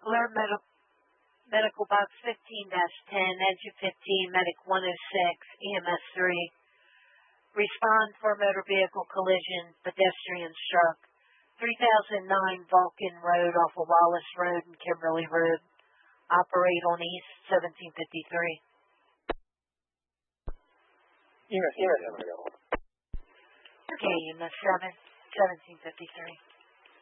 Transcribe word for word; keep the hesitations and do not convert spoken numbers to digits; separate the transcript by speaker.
Speaker 1: Alert Med- Medical Box fifteen dash ten, Engine fifteen, Medic one oh six, E M S three. Respond for motor vehicle collision, pedestrian struck. three thousand nine Vulcan Road off of Wallace Road and Kimberly Road. Operate on East seventeen fifty-three.
Speaker 2: E M S seven.
Speaker 1: Okay, E M S seven, seventeen fifty-three.